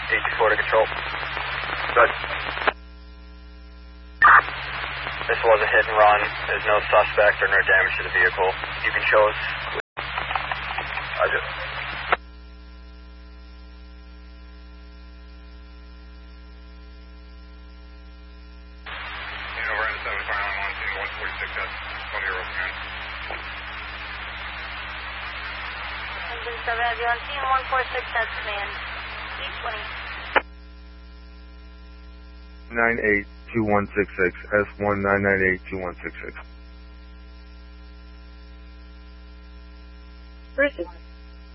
824 to control. Good. This was a hit and run. There's no suspect or no damage to the vehicle. You can show us. Roger. Over 75 on team 146, that's 20 Euro command. Engine 7, have you on team 146, that's command. E20. 982166, S19982166.